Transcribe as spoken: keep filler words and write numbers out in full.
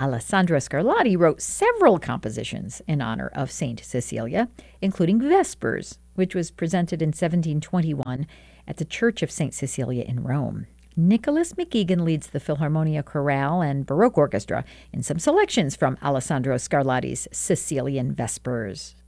Alessandro Scarlatti wrote several compositions in honor of Saint Cecilia, including Vespers, which was presented in seventeen twenty-one at the Church of Saint Cecilia in Rome. Nicholas McEgan leads the Philharmonia Chorale and Baroque Orchestra in some selections from Alessandro Scarlatti's Sicilian Vespers.